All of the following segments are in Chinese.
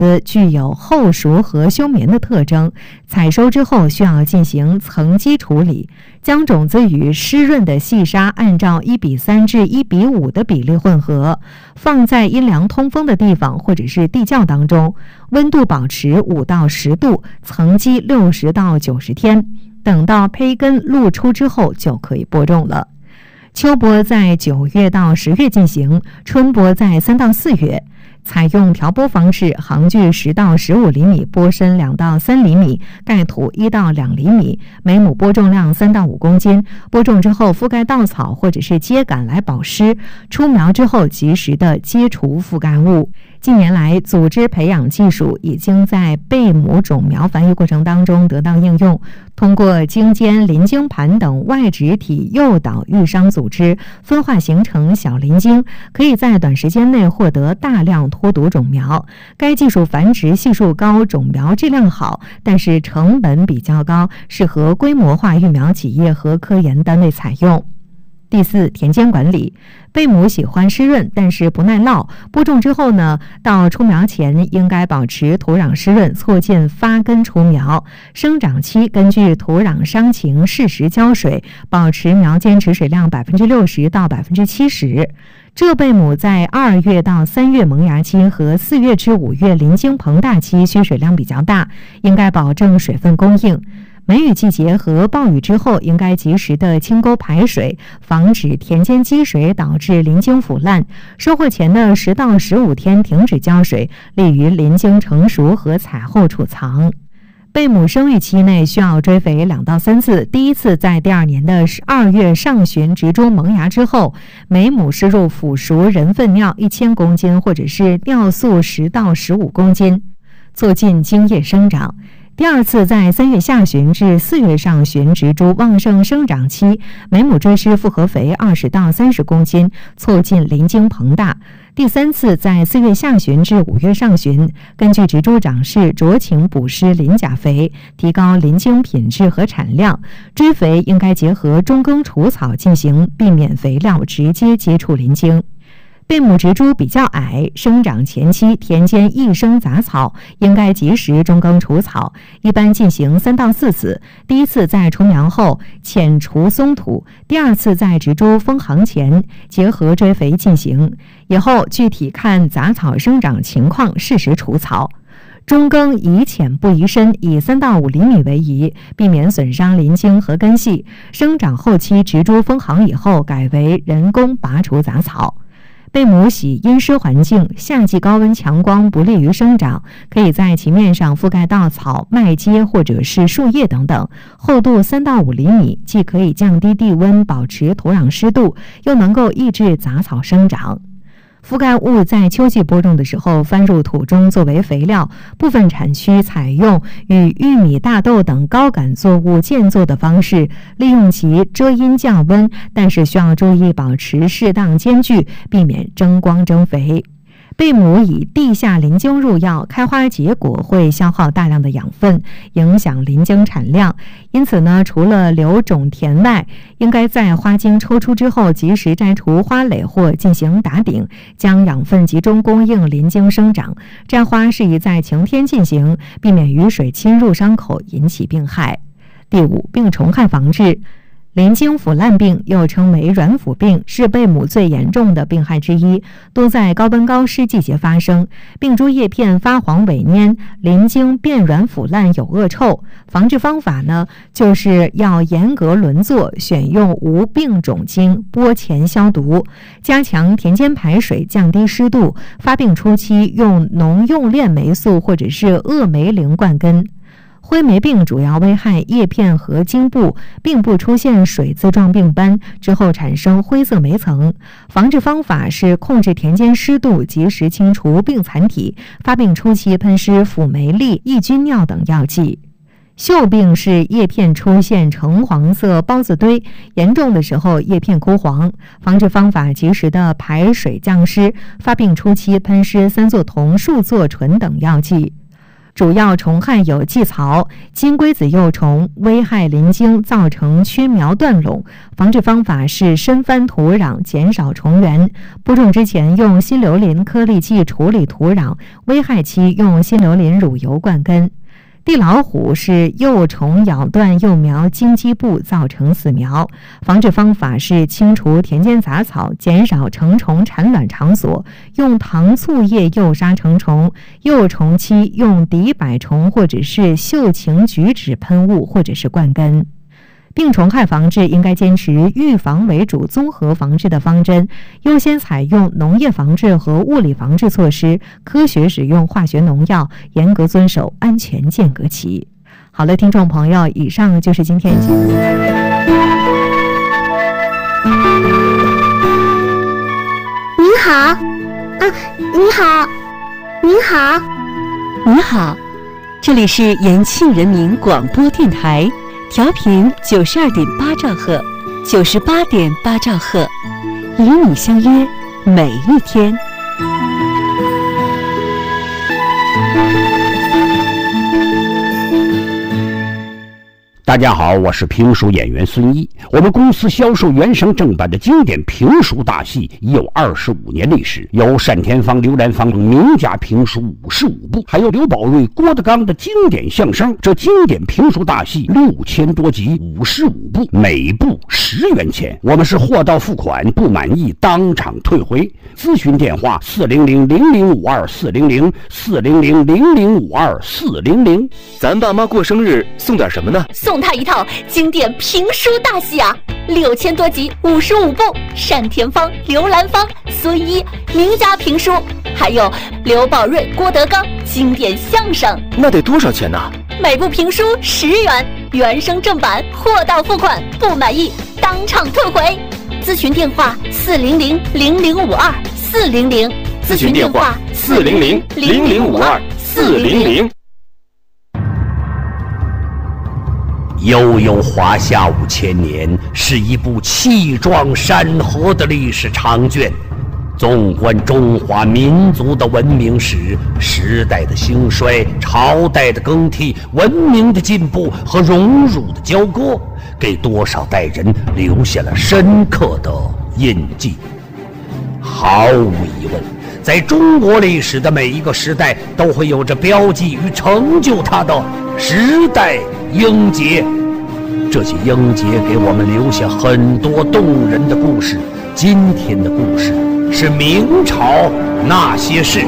子具有后熟和休眠的特征，采收之后需要进行层基处理，将种子与湿润的细沙按照1:3至1:5的比例混合，放在阴凉通风的地方或者是地窖当中，温度保持5到10度，层基60到90天，等到胚根露出之后就可以播种了。秋播在9月到10月进行，春播在3到4月。采用调播方式，行距10到15厘米，播深2到3厘米，盖土1到2厘米，每亩播种量3到5公斤。播种之后覆盖稻草或者是秸秆来保湿，出苗之后及时的揭除覆盖物。近年来，组织培养技术已经在贝母种苗繁育过程当中得到应用，通过茎尖、鳞茎盘等外植体诱导育伤组织分化形成小鳞茎，可以在短时间内获得大量脱毒种苗。该技术繁殖系数高，种苗质量好，但是成本比较高，适合规模化育苗企业和科研单位采用。第4，田间管理。贝母喜欢湿润，但是不耐涝。播种之后呢，到出苗前应该保持土壤湿润，错间发根出苗。生长期根据土壤伤情适时浇水，保持苗间持水量60%到70%。这贝母在2月到3月萌芽期和4月至5月鳞茎膨大期需水量比较大，应该保证水分供应。梅雨季节和暴雨之后，应该及时的清沟排水，防止田间积水导致鳞茎腐烂。收获前的10到15天停止浇水，利于鳞茎成熟和采后储藏。贝母生育期内需要追肥2到3次，第一次在第2年的2月上旬植株萌芽之后，每亩施入腐熟人粪尿1000公斤或者是尿素10到15公斤，促进茎叶生长。第二次在3月下旬至4月上旬植株旺盛生长期，每亩追施复合肥20到30公斤，促进鳞茎膨大。第3次在4月下旬至5月上旬，根据植株长势酌情补施磷钾肥，提高鳞茎品质和产量。追肥应该结合中耕除草进行，避免肥料直接接触鳞茎。贝母植株比较矮，生长前期田间易生杂草，应该及时中耕除草，一般进行3到4次。第一次在除苗后浅除松土，第二次在植株封行前结合追肥进行，以后具体看杂草生长情况适时除草。中耕宜浅不宜深，以3到5厘米为宜，避免损伤鳞茎和根系。生长后期植株封行以后，改为人工拔除杂草。贝母喜阴湿环境，夏季高温强光不利于生长，可以在其面上覆盖稻草、麦秸或者是树叶等等，厚度3到5厘米，既可以降低地温，保持土壤湿度，又能够抑制杂草生长。覆盖物在秋季播种的时候翻入土中作为肥料，部分产区采用与玉米、大豆等高杆作物间作的方式，利用其遮阴降温，但是需要注意保持适当间距，避免争光争肥。贝母以地下鳞茎入药，开花结果会消耗大量的养分，影响鳞茎产量。因此呢，除了留种田外，应该在花茎抽出之后及时摘除花蕾或进行打顶，将养分集中供应鳞茎生长。摘花适宜在晴天进行，避免雨水侵入伤口引起病害。第5，病虫害防治。鳞茎腐烂病又称为软腐病，是贝母最严重的病害之一，多在高温高湿季节发生。病株叶片发黄萎蔫，鳞茎变软腐烂，有恶臭。防治方法呢，就是要严格轮作，选用无病种茎，播前消毒，加强田间排水，降低湿度。发病初期用农用链霉素或者是恶霉灵灌根。灰霉病主要危害叶片和茎部，并不出现水渍状病斑，之后产生灰色霉层。防治方法是控制田间湿度，及时清除病残体。发病初期喷施辅酶粒、抑菌尿等药剂。锈病是叶片出现橙黄色孢子堆，严重的时候叶片枯黄。防治方法及时的排水降湿，发病初期喷施三唑酮、树唑醇等药剂。 主要虫害有寄草、金龟子幼虫，危害鳞茎，造成缺苗断垄。防治方法是深翻土壤，减少虫源。播种之前用新硫磷颗粒剂处理土壤，危害期用新硫磷乳油灌根。地老虎是幼虫咬断幼苗茎基部，造成死苗。防治方法是清除田间杂草，减少成虫产卵场所，用糖醋液诱杀成虫。幼虫期用敌百虫或者是秀情菊酯喷雾，或者是灌根。病虫害防治应该坚持预防为主、综合防治的方针，优先采用农业防治和物理防治措施，科学使用化学农药，严格遵守安全间隔期。好了，听众朋友，以上就是今天节目。 您好，您好，您好， 您好，这里是延庆人民广播电台。调频92.8兆赫，98.8兆赫，与你相约每一天。 大家好，我是评书演员孙一。我们公司销售原声正版的经典评书大戏已有25年历史，有单田芳、刘兰芳名家评书55部，还有刘宝瑞、郭德纲的经典相声。这经典评书大戏6000多集，55部，每部10元钱。我们是货到付款，不满意当场退回。咨询电话400-0052-400，400-0052-400。 咱爸妈过生日送点什么呢？ 送他一套经典评书大戏啊，6000多集，55部，单田芳、刘兰芳、孙一名家评书，还有刘宝瑞、郭德纲经典相声。 那得多少钱呢？ 每部评书10元，原声正版，货到付款，不满意当场退回。咨询电话400-0052-400， 咨询电话400-0052-400。 悠悠华夏5000年是一部气壮山河的历史长卷，纵观中华民族的文明史，时代的兴衰，朝代的更替，文明的进步和荣辱的交割，给多少代人留下了深刻的印记。毫无疑问，在中国历史的每一个时代，都会有着标记与成就它的时代英杰。这些英杰给我们留下很多动人的故事。今天的故事是明朝那些事。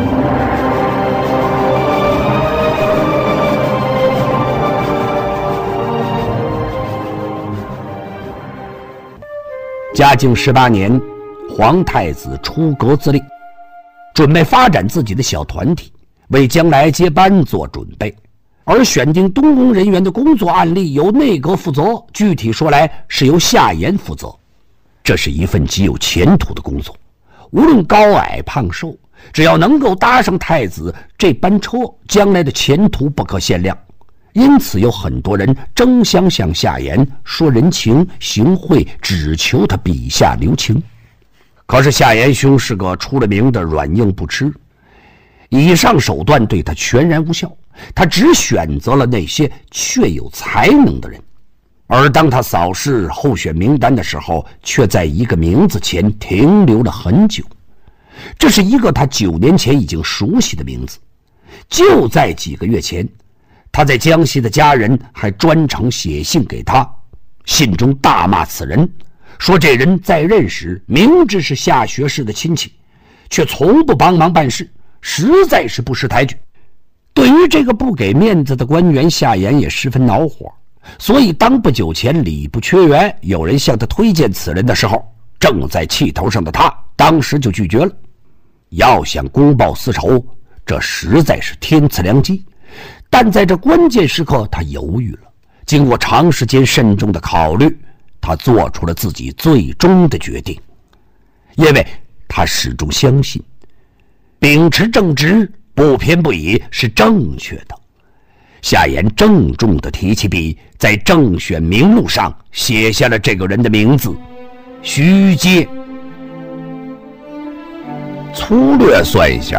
嘉靖18年，皇太子出阁自令，准备发展自己的小团体，为将来接班做准备。而选定东宫人员的工作案例由内阁负责，具体说来是由夏言负责。这是一份极有前途的工作，无论高矮胖瘦，只要能够搭上太子这班车，将来的前途不可限量。因此有很多人争相向夏言说人情行贿，只求他笔下留情。可是夏言兄是个出了名的软硬不吃，以上手段对他全然无效，他只选择了那些确有才能的人。而当他扫视候选名单的时候，却在一个名字前停留了很久。这是一个他9年前已经熟悉的名字。就在几个月前，他在江西的家人还专程写信给他，信中大骂此人，说这人在任时明知是夏学士的亲戚，却从不帮忙办事，实在是不识抬举。对于这个不给面子的官员，夏言也十分恼火。所以当不久前礼不缺员，有人向他推荐此人的时候，正在气头上的他当时就拒绝了。要想公报私仇，这实在是天赐良机。但在这关键时刻，他犹豫了。经过长时间慎重的考虑，他做出了自己最终的决定。因为他始终相信，秉持正直，不偏不倚是正确的。夏言郑重地提起笔，在正选名录上写下了这个人的名字：徐阶。粗略算一下，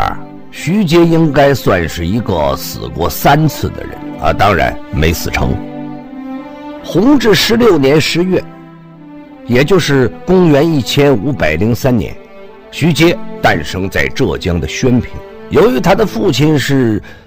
徐阶应该算是一个死过3次的人啊，当然没死成。弘治16年10月，也就是公元1503年，徐阶诞生在浙江的宣平。由于他的父亲是